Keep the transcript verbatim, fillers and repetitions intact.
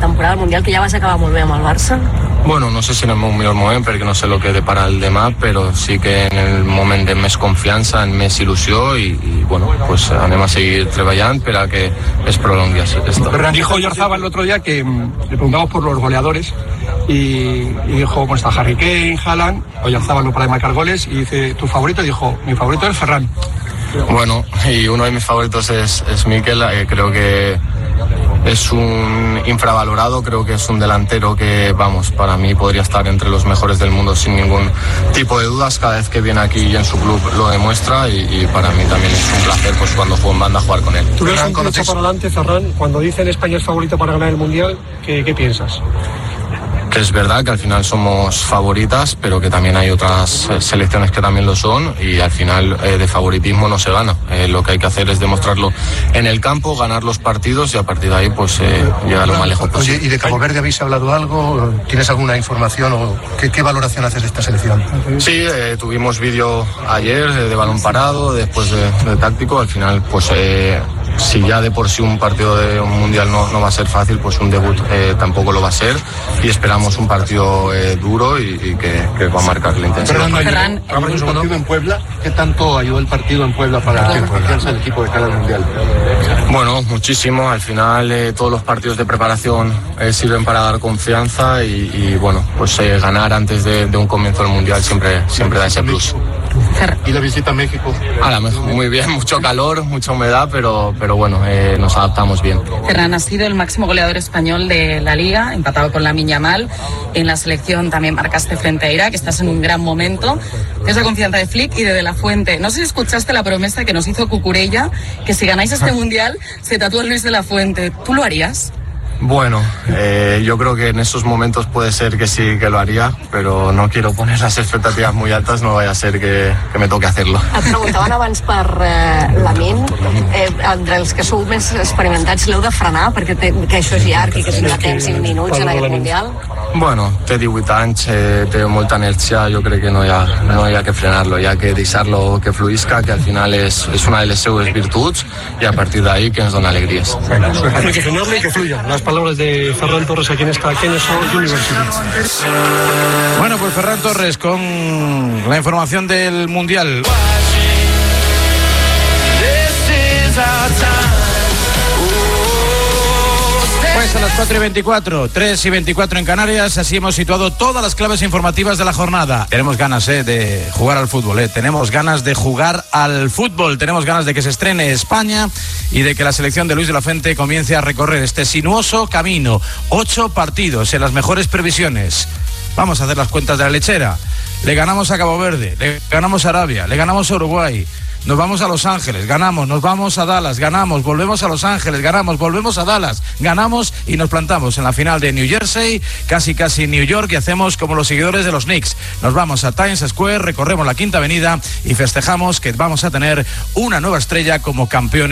temporada, el Mundial, que ja vas acabar molt bé amb el Barça? Bueno, no sé si en el meu millor moment, perquè no sé el que depara el demà, però sí que en el moment de més confiança, en més il·lusió i, i bueno, pues anem a seguir treballant per a que es prolongui así esto. Dijo Oyarzabal el otro día que mmm, le preguntamos por los goleadores y, y dijo, pues está Harry Kane, Haaland, Oyarzabal no para de marcar goles y dice, ¿tu favorito? Y dijo, mi favorito es Ferran. Bueno, y uno de mis favoritos es, es Mikel, eh, creo que es un infravalorado, creo que es un delantero que, vamos, para mí podría estar entre los mejores del mundo sin ningún tipo de dudas. Cada vez que viene aquí y en su club lo demuestra y, y para mí también es un placer pues cuando juego en banda jugar con él. ¿Tú ves un conoces para adelante, Ferran? Cuando dicen España es favorito para ganar el Mundial, ¿qué, qué piensas? Que es verdad que al final somos favoritas, pero que también hay otras selecciones que también lo son y al final eh, de favoritismo no se gana. Eh, lo que hay que hacer es demostrarlo en el campo, ganar los partidos y a partir de ahí pues eh, llegar lo más lejos posible. Oye, ¿y de Cabo Verde habéis hablado algo? ¿Tienes alguna información o qué, qué valoración haces de esta selección? Sí, eh, tuvimos vídeo ayer eh, de balón parado, después de, de táctico. Al final pues eh, si ya de por sí un partido de un mundial no, no va a ser fácil, pues un debut eh, tampoco lo va a ser y esperamos un partido eh, duro y, y que, que va a marcar la intensidad. Ferran, el partido en Puebla, ¿qué tanto ayudó el partido en Puebla para la confianza del equipo de cara al mundial? Bueno, muchísimo. Al final eh, todos los partidos de preparación eh, sirven para dar confianza y, y bueno, pues eh, ganar antes de, de un comienzo del mundial siempre, siempre da ese plus. ¿Y la visita a México? A la mejor, muy bien, mucho calor, mucha humedad, pero, pero bueno, eh, nos adaptamos bien. Ferran ha sido el máximo goleador español de la Liga, empatado con Lamine Yamal. En la selección también marcaste frente a Irak, estás en un gran momento. Tienes la confianza de Flick y de De La Fuente. No sé si escuchaste la promesa que nos hizo Cucurella, que si ganáis este mundial se tatúa Luis De La Fuente. ¿Tú lo harías? Bueno, eh, yo creo que en esos momentos puede ser que sí que lo haría, pero no quiero poner las expectativas muy altas, no vaya a ser que, que me toque hacerlo. Et preguntaven abans per eh, Lamine, eh, entre els que sou més experimentats, l'heu de frenar perquè té, que això és llarg i que si no tens cinc minuts en aquest Mundial? Bueno, té divuit anys, eh, té molta energia, jo crec que no hi ha, no hi ha que frenarlo, hi ha que deixar-lo que fluïsca, que al final és, és una de les seues virtuts i a partir d'ahí que ens dona alegries. Hay que frenarlo y que fluya. Las palabras de Ferran Torres aquí en esta Kennesaw University. Bueno, pues Ferran Torres con la información del Mundial. Pues a las cuatro y veinticuatro, tres y veinticuatro en Canarias, así hemos situado todas las claves informativas de la jornada. Tenemos ganas eh, de jugar al fútbol, eh. tenemos ganas de jugar al fútbol, tenemos ganas de que se estrene España y de que la selección de Luis de la Fuente comience a recorrer este sinuoso camino. Ocho partidos en las mejores previsiones. Vamos a hacer las cuentas de la lechera. Le ganamos a Cabo Verde, le ganamos a Arabia, le ganamos a Uruguay. Nos vamos a Los Ángeles, ganamos, nos vamos a Dallas, ganamos, volvemos a Los Ángeles, ganamos, volvemos a Dallas, ganamos y nos plantamos en la final de New Jersey, casi casi New York y hacemos como los seguidores de los Knicks. Nos vamos a Times Square, recorremos la Quinta Avenida y festejamos que vamos a tener una nueva estrella como campeones.